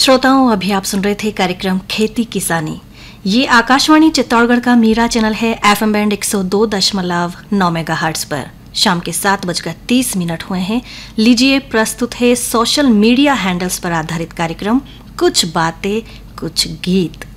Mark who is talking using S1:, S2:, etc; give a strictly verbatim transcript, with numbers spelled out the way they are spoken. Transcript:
S1: श्रोताओं, अभी आप सुन रहे थे कार्यक्रम खेती किसानी। ये आकाशवाणी चित्तौड़गढ़ का मीरा चैनल है, एफएम बैंड एक सौ दो दशमलव नौ मेगाहर्ट्ज पर। शाम के सात बजकर तीस मिनट हुए हैं। लीजिए, प्रस्तुत है सोशल मीडिया हैंडल्स पर आधारित कार्यक्रम कुछ बातें कुछ गीत।